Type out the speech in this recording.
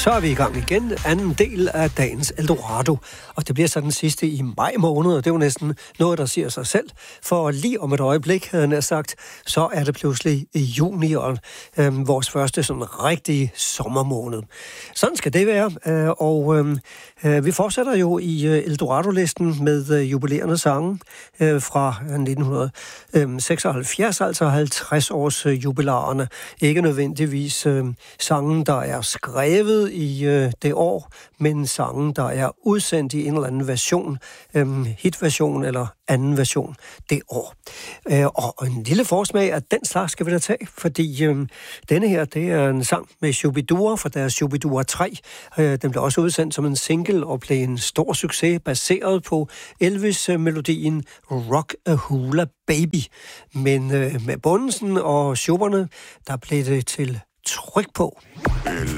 Så er vi i gang igen. Anden del af dagens Eldorado. Og det bliver så den sidste i maj måned, og det er jo næsten noget, der siger sig selv. For lige om et øjeblik, havde jeg sagt, så er det pludselig i juni, og vores første sådan rigtige sommermåned. Sådan skal det være, og vi fortsætter jo i Eldorado-listen med jubilerende sange fra 1976, altså 50 års jubilarerne. Ikke nødvendigvis sangen, der er skrevet i det år, men sangen, der er udsendt i en eller anden version, hitversion eller anden version det år. Og en lille forsmag af den slags skal vi da tage, fordi denne her, det er en sang med Shubidua fra deres Shubidua 3. Den blev også udsendt som en single og blev en stor succes, baseret på Elvis-melodien Rock a Hula Baby. Men med bundsen og shubberne, der blev det til tryk på.